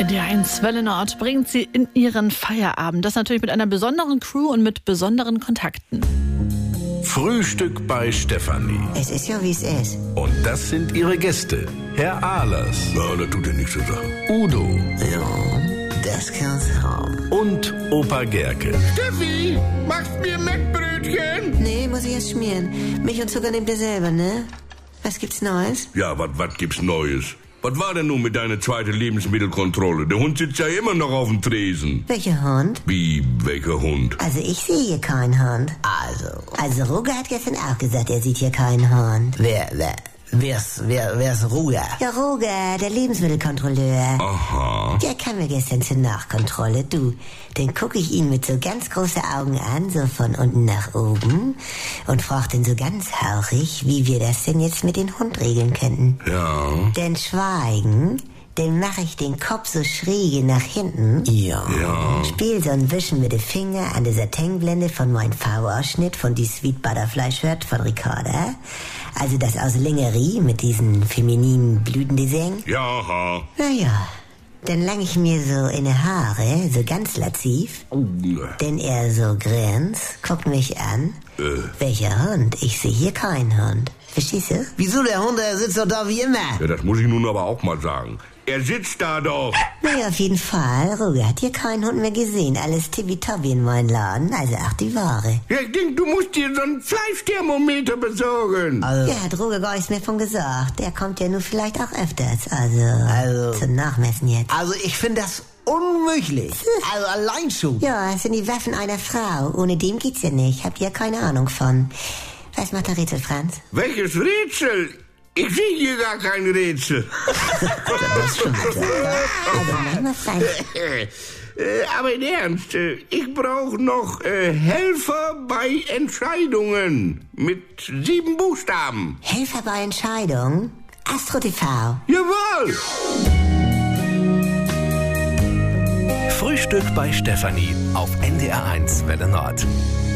Der 1 Welle Nord bringt sie in ihren Feierabend. Das natürlich mit einer besonderen Crew und mit besonderen Kontakten. Frühstück bei Stefanie. Es ist ja, wie es ist. Und das sind ihre Gäste. Herr Ahlers. Ja, das tut ja nichts zur Sache. Udo. Ja, das kann's haben. Und Opa Gerke. Steffi, machst mir Mettbrötchen? Nee, muss ich erst schmieren. Milch und Zucker nehmt ihr selber, ne? Was gibt's Neues? Ja, was gibt's Neues? Was war denn nun mit deiner zweiten Lebensmittelkontrolle? Der Hund sitzt ja immer noch auf dem Tresen. Welcher Hund? Wie, welcher Hund? Also ich sehe hier keinen Hund. Also Roger hat gestern auch gesagt, er sieht hier keinen Hund. Wer ist Roger? Ja, Roger, der Lebensmittelkontrolleur. Aha. Der kam mir gestern zur Nachkontrolle. Du, den gucke ich ihn mit so ganz großen Augen an, so von unten nach oben, und fragt ihn so ganz hauchig, wie wir das denn jetzt mit dem Hund regeln könnten. Ja. Denn schweigen, dann mache ich den Kopf so schräge nach hinten. Ja. Spiel so ein Wischen mit dem Finger an der Satinblende von meinem V-Ausschnitt von die Sweet Butterfly Shirt von Ricarda. Also das aus Lingerie mit diesen femininen Blütendesign. Ja. Naja, dann lang ich mir so in die Haare, so ganz laziv. Denn er so grinst, guckt mich an. Welcher Hund? Ich sehe hier keinen Hund. Verstehst du? Wieso, der Hund, der sitzt doch da wie immer. Ja, das muss ich nun aber auch mal sagen. Er sitzt da doch. Naja, auf jeden Fall. Roger hat hier keinen Hund mehr gesehen. Alles tippitoppi in meinem Laden. Also ach, die Ware. Ja, ich denk, du musst dir so ein Fleischthermometer besorgen. Ja, hat Roger gar nichts mehr von gesagt. Der kommt ja nur vielleicht auch öfters. Also zum Nachmessen jetzt. Also ich finde das unmöglich. Also allein schon. Ja, es sind die Waffen einer Frau. Ohne dem geht's ja nicht. Habt ihr keine Ahnung von. Was macht der Rätsel, Franz? Welches Rätsel? Ich sehe hier gar kein Rätsel. Das stimmt. Also manchmal Franz. Aber in Ernst, ich brauche noch Helfer bei Entscheidungen mit 7 Buchstaben. Helfer bei Entscheidung. Astro TV. Jawohl! Frühstück bei Stefanie auf NDR 1 Welle Nord.